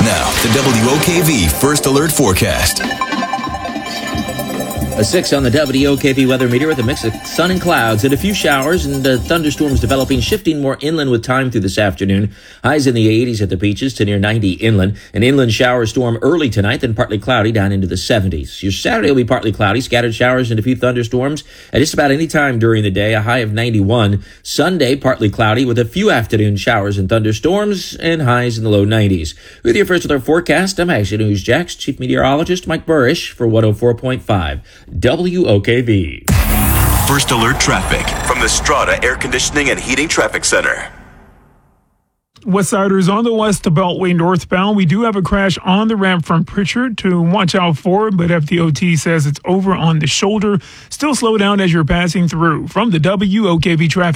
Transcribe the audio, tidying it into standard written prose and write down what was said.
Now, the WOKV First Alert Forecast. A 6 on the WOKV weather meter with a mix of sun and clouds and a few showers and thunderstorms developing, shifting more inland with time through this afternoon. Highs in the 80s at the beaches to near 90 inland. An inland shower storm early tonight, then partly cloudy down into the 70s. Your Saturday will be partly cloudy, scattered showers and a few thunderstorms at just about any time during the day, a high of 91. Sunday, partly cloudy with a few afternoon showers and thunderstorms and highs in the low 90s. With your First Alert forecast, I'm Action News Jack's Chief Meteorologist Mike Burrish for 104.5. WOKV. First Alert traffic from the Strata Air Conditioning and Heating Traffic Center. Westsiders on the West Beltway northbound. We do have a crash on the ramp from Pritchard to watch out for, but FDOT says it's over on the shoulder. Still slow down as you're passing through. From the WOKV traffic